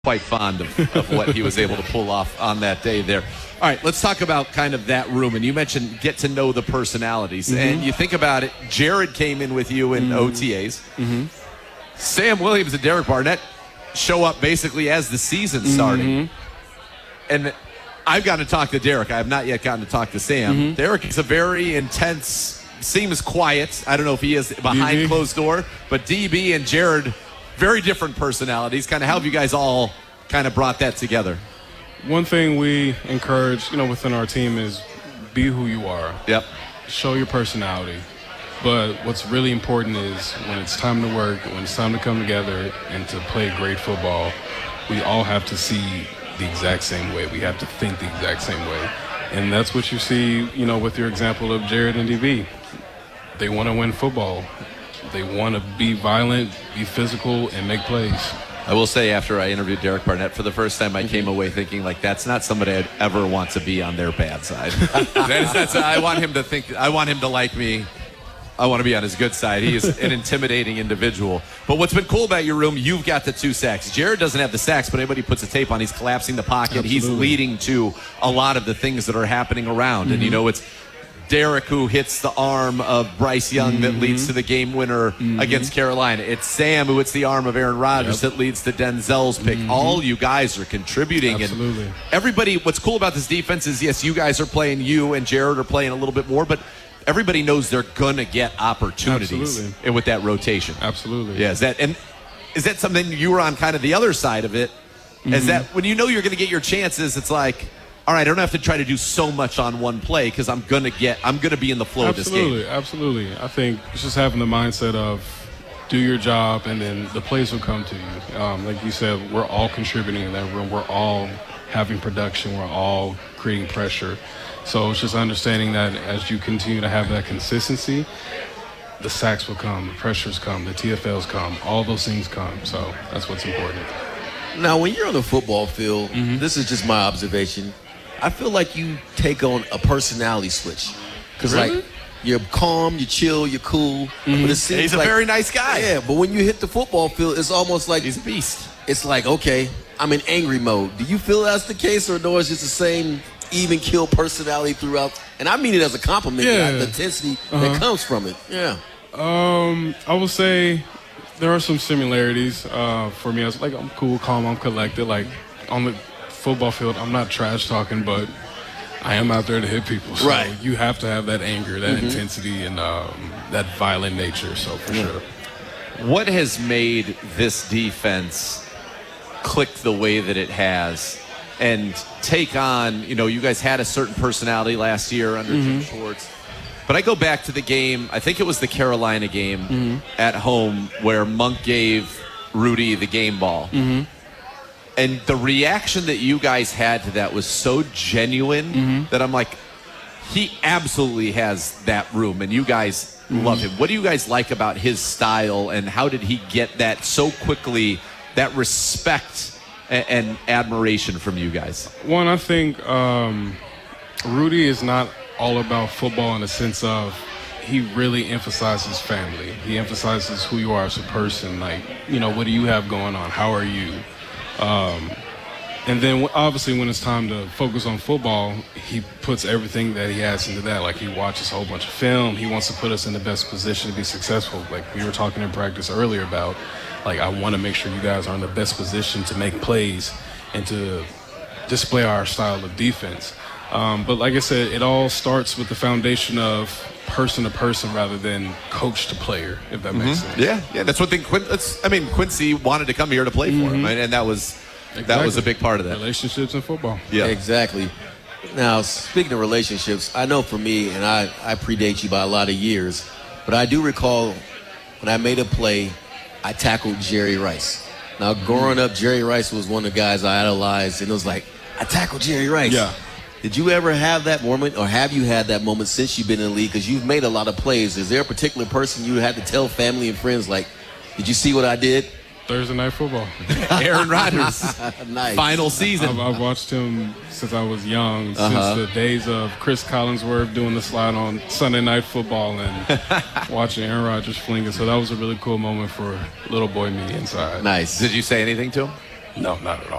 quite fond of what he was able to pull off on that day there. All right, let's talk about kind of that room. And you mentioned get to know the personalities. Mm-hmm. And you think about it, Jared came in with you in OTAs. Mm-hmm. Sam Williams and Derek Barnett show up basically as the season started. Mm-hmm. And I've gotten to talk to Derek. I have not yet gotten to talk to Sam. Mm-hmm. Derek is a very intense, seems quiet. I don't know if he is behind closed door. But DB and Jared, very different personalities. Kind of how have you guys all kind of brought that together? One thing we encourage, within our team is be who you are. Yep. Show your personality. But what's really important is when it's time to work, when it's time to come together and to play great football, we all have to see the exact same way. We have to think the exact same way. And that's what you see, with your example of Jared and DB. They want to win football. They want to be violent, be physical, and make plays. I will say, after I interviewed Derek Barnett for the first time, I came away thinking, that's not somebody I'd ever want to be on their bad side. I want him to think, I want him to like me. I want to be on his good side. He is an intimidating individual. But what's been cool about your room, you've got the 2 sacks. Jared doesn't have the sacks, but anybody puts a tape on, he's collapsing the pocket. Absolutely. He's leading to a lot of the things that are happening around. Mm-hmm. And, it's Derek who hits the arm of Bryce Young that leads to the game winner against Carolina. It's Sam who hits the arm of Aaron Rodgers that leads to Denzel's pick. All you guys are contributing. Absolutely. And everybody, what's cool about this defense is, yes, you guys are playing, you and Jared are playing a little bit more, but everybody knows they're going to get opportunities with that rotation. Absolutely. Yeah, is that something you were on kind of the other side of it? Is that when you know you're going to get your chances, it's like, all right, I don't have to try to do so much on one play because I'm going to be in the flow of this game. Absolutely. I think it's just having the mindset of do your job and then the plays will come to you. Like you said, we're all contributing in that room. We're all having production. We're all creating pressure. So it's just understanding that as you continue to have that consistency, the sacks will come, the pressures come, the TFLs come, all those things come. So that's what's important. Now, when you're on the football field, this is just my observation, I feel like you take on a personality switch. Because, you're calm, you're chill, you're cool. But it seems he's a very nice guy. Yeah, but when you hit the football field, it's almost like he's a beast. It's like, okay, I'm in angry mode. Do you feel that's the case, or no, it's just the same even kill personality throughout? And I mean it as a compliment, the intensity that comes from it. Yeah. I will say there are some similarities for me. I was like, I'm cool, calm, I'm collected. Like on the football field, I'm not trash talking, but I am out there to hit people. So you have to have that anger, that intensity, and that violent nature. So for sure. What has made this defense click the way that it has and take on, you guys had a certain personality last year under Jim Schwartz. But I go back to the game, I think it was the Carolina game at home where Monk gave Rudy the game ball. And the reaction that you guys had to that was so genuine that I'm like, he absolutely has that room, and you guys love him. What do you guys like about his style, and how did he get that so quickly, that respect and admiration from you guys? One, I think Rudy is not all about football in the sense of he really emphasizes family. He emphasizes who you are as a person. Like, what do you have going on? How are you? And then obviously when it's time to focus on football, he puts everything that he has into that. Like he watches a whole bunch of film. He wants to put us in the best position to be successful. Like we were talking in practice earlier about, like, I want to make sure you guys are in the best position to make plays and to display our style of defense. But like I said, it all starts with the foundation of person to person rather than coach to player, if that makes sense. Yeah, that's what Quincy wanted to come here to play for him, and that was a big part of that. Relationships in football. Yeah, exactly. Now, speaking of relationships, I know for me, and I predate you by a lot of years, but I do recall when I made a play, I tackled Jerry Rice. Now, growing up, Jerry Rice was one of the guys I idolized, and it was like, I tackled Jerry Rice. Yeah. Did you ever have that moment, or have you had that moment since you've been in the league? Because you've made a lot of plays. Is there a particular person you had to tell family and friends, like, did you see what I did? Thursday Night Football. Aaron Rodgers. Nice. Final season. I've watched him since I was young, since the days of Chris Collinsworth doing the slide on Sunday Night Football and watching Aaron Rodgers fling it. So that was a really cool moment for little boy me inside. Nice. Did you say anything to him? No, not at all.